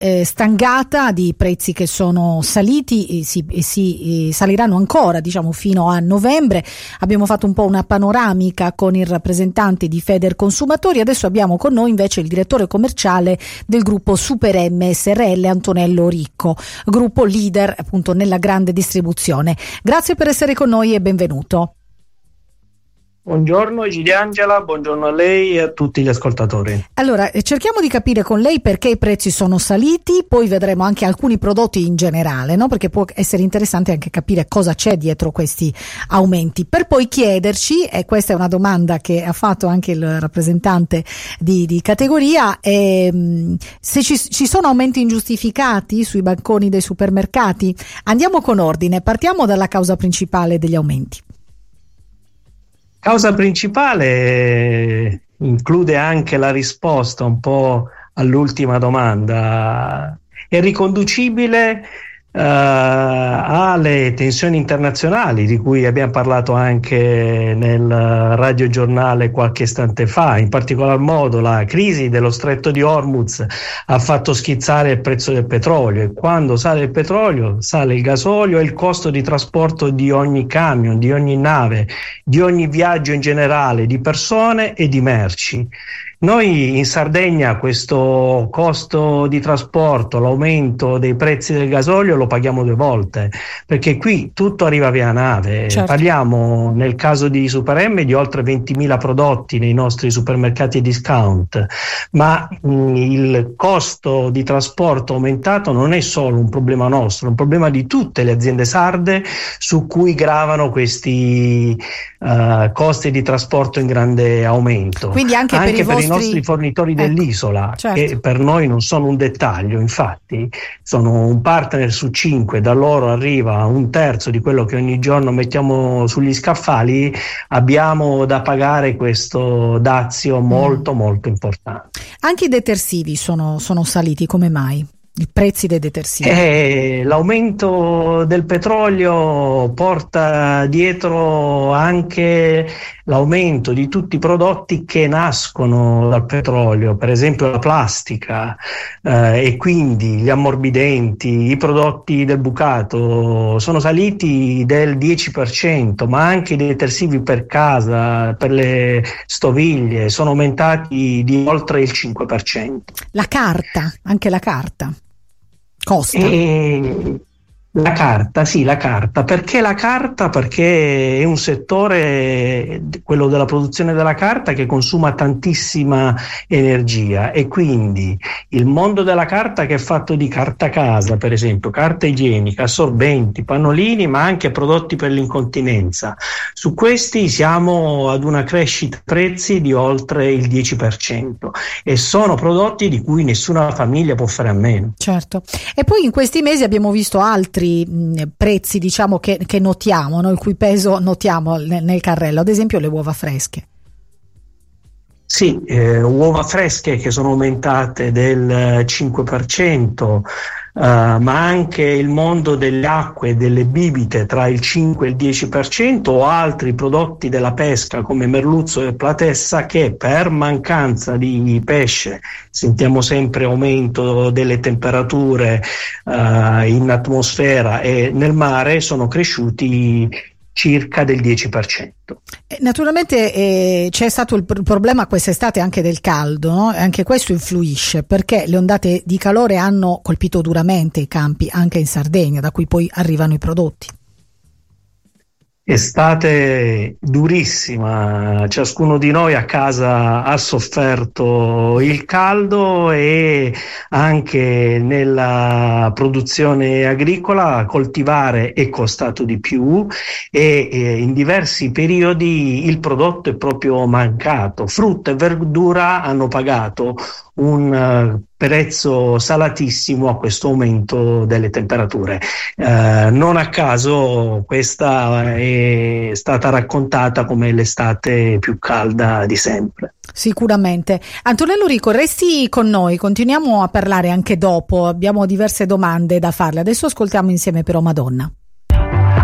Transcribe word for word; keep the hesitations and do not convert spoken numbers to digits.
eh, stangata di prezzi che sono saliti e si, e si e saliranno ancora, diciamo, fino a novembre. Abbiamo fatto un po' una panoramica con il rappresentante di Federconsumatori. Adesso abbiamo con noi invece il direttore commerciale del gruppo Super M S R L, Antonello Ricco, gruppo leader appunto nella grande distribuzione. Grazie per essere con noi e benvenuto. Buongiorno Giliangela, buongiorno a lei e a tutti gli ascoltatori. Allora, cerchiamo di capire con lei perché i prezzi sono saliti, poi vedremo anche alcuni prodotti in generale, no? Perché può essere interessante anche capire cosa c'è dietro questi aumenti, per poi chiederci, e questa è una domanda che ha fatto anche il rappresentante di, di categoria, ehm, se ci, ci sono aumenti ingiustificati sui banconi dei supermercati. Andiamo con ordine, partiamo dalla causa principale degli aumenti. Causa principale include anche la risposta un po' all'ultima domanda. È riconducibile uh, alle tensioni internazionali di cui abbiamo parlato anche nel radiogiornale qualche istante fa. In particolar modo la crisi dello stretto di Hormuz ha fatto schizzare il prezzo del petrolio, e quando sale il petrolio sale il gasolio e il costo di trasporto di ogni camion, di ogni nave, di ogni viaggio in generale, di persone e di merci. Noi in Sardegna questo costo di trasporto, l'aumento dei prezzi del gasolio lo paghiamo due volte, perché qui tutto arriva via nave. Certo. Parliamo nel caso di Super M di oltre ventimila prodotti nei nostri supermercati e discount, ma mh, il costo di trasporto aumentato non è solo un problema nostro, è un problema di tutte le aziende sarde su cui gravano questi uh, costi di trasporto in grande aumento. Quindi anche, anche per, i, per vostri... i nostri fornitori ecco. dell'isola, certo. che per noi non sono un dettaglio, infatti sono un partner su cinque, da loro arriva un terzo di quello che ogni giorno mettiamo sugli scaffali, abbiamo da pagare questo dazio molto mm. molto importante. Anche i detersivi sono, sono saliti, come mai? I prezzi dei detersivi? Eh, l'aumento del petrolio porta dietro anche l'aumento di tutti i prodotti che nascono dal petrolio, per esempio la plastica, eh, e quindi gli ammorbidenti, i prodotti del bucato sono saliti del dieci per cento, ma anche i detersivi per casa, per le stoviglie sono aumentati di oltre il cinque per cento. La carta, anche la carta costa? E la carta, sì, la carta. Perché la carta? Perché è un settore, quello della produzione della carta, che consuma tantissima energia, e quindi il mondo della carta, che è fatto di carta casa, per esempio, carta igienica, assorbenti, pannolini, ma anche prodotti per l'incontinenza. Su questi siamo ad una crescita prezzi di oltre il dieci per cento, e sono prodotti di cui nessuna famiglia può fare a meno. Certo. E poi in questi mesi abbiamo visto altri mh, prezzi, diciamo, che, che notiamo, no? Il cui peso notiamo nel, nel carrello, ad esempio le uova fresche. Sì, eh, uova fresche che sono aumentate del cinque per cento, uh, ma anche il mondo delle acque e delle bibite tra il cinque e il dieci per cento, o altri prodotti della pesca come merluzzo e platessa, che per mancanza di pesce, sentiamo sempre aumento delle temperature uh, in atmosfera e nel mare, sono cresciuti circa del dieci per cento. Naturalmente eh, c'è stato il pr- problema quest'estate anche del caldo, no? Anche questo influisce, perché le ondate di calore hanno colpito duramente i campi anche in Sardegna, da cui poi arrivano i prodotti. Estate durissima, ciascuno di noi a casa ha sofferto il caldo, e anche nella produzione agricola coltivare è costato di più, e, e in diversi periodi il prodotto è proprio mancato. Frutta e verdura hanno pagato un uh, prezzo salatissimo a questo aumento delle temperature. Uh, non a caso questa è stata raccontata come l'estate più calda di sempre. Sicuramente. Antonello Ricco, resti con noi, continuiamo a parlare anche dopo, abbiamo diverse domande da farle. Adesso ascoltiamo insieme però Madonna.